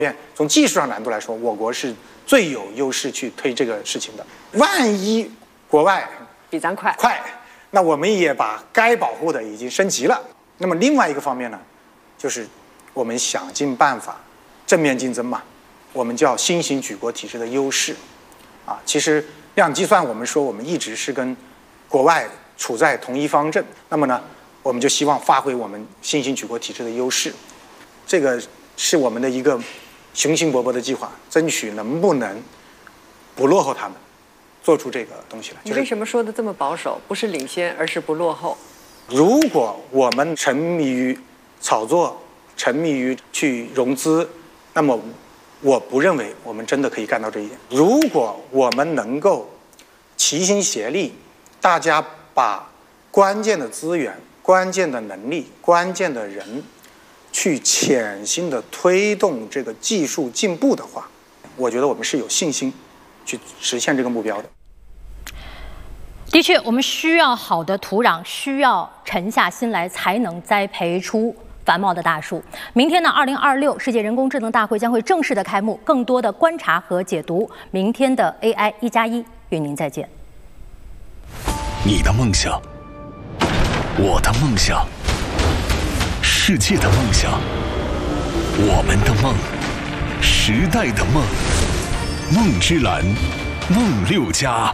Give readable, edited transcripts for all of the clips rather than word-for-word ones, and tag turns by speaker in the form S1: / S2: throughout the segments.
S1: 从技术上难度来说，我国是最有优势去推这个事情的。万一国外
S2: 比咱快，
S1: 那我们也把该保护的已经升级了。那么另外一个方面呢，就是我们想尽办法正面竞争嘛，我们叫新型举国体制的优势。其实量计算我们说我们一直是跟国外处在同一方阵，那么呢，我们就希望发挥我们新型举国体制的优势。这个是我们的一个雄心勃勃的计划，争取能不能不落后他们，做出这个东西来。
S2: 你为什么说的这么保守？不是领先，而是不落后。
S1: 如果我们沉迷于炒作，沉迷于去融资，那么我不认为我们真的可以干到这一点。如果我们能够齐心协力，大家把关键的资源、关键的能力、关键的人去潜心的推动这个技术进步的话，我觉得我们是有信心去实现这个目标的。
S3: 的确，我们需要好的土壤，需要沉下心来，才能栽培出繁茂的大树。明天呢，2026世界人工智能大会将会正式的开幕，更多的观察和解读。明天的 AI 1+1与您再见。
S4: 你的梦想，我的梦想，世界的梦想，我们的梦，时代的梦，梦之蓝，梦6+。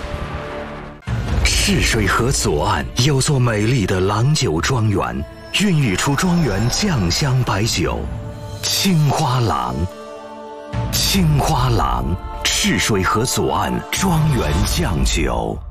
S5: 赤水河左岸有座美丽的郎酒庄园，孕育出庄园酱香白酒，青花郎。青花郎，赤水河左岸庄园酱酒。